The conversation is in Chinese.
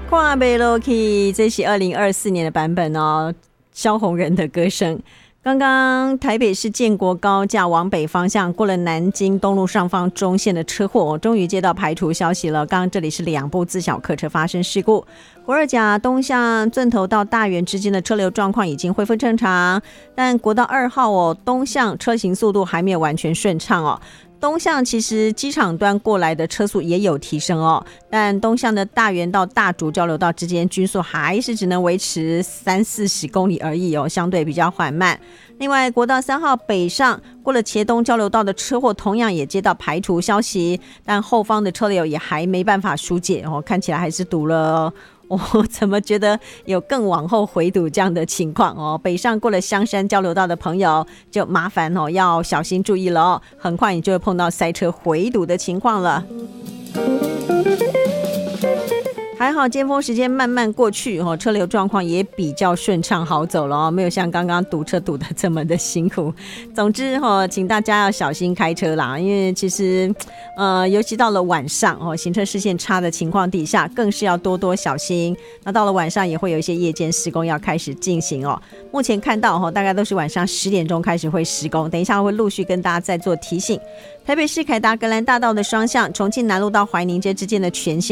看不下去，这是2024年的版本哦，萧红人的歌声。刚刚台北市建国高架往北方向过了南京东路上方中线的车祸，终于接到排除消息了。刚刚这里是2部自小客车发生事故，国二甲东向圳头到大园之间的车流状况已经恢复正常，但国道2号东向车行速度还没有完全顺畅哦。东向其实机场端过来的车速也有提升哦，但东向的大园到大竹交流道之间均速还是只能维持30-40公里而已哦，相对比较缓慢。另外国道3号北上过了茄东交流道的车祸同样也接到排除消息，但后方的车流也还没办法疏解哦，看起来还是堵了我怎么觉得有更往后回堵这样的情况哦？北上过了香山交流道的朋友就麻烦哦，要小心注意了哦，很快你就会碰到塞车回堵的情况了。还好尖峰时间慢慢过去哦，车流状况也比较顺畅好走了哦，没有像刚刚堵车堵得这么的辛苦。总之哦，请大家要小心开车啦，因为其实尤其到了晚上哦，行车视线差的情况底下，更是要多多小心。那到了晚上也会有一些夜间施工要开始进行哦。目前看到大概都是晚上10点钟开始会施工，等一下会陆续跟大家再做提醒。台北市凯达格兰大道的双向重庆南路到怀宁街之间的全线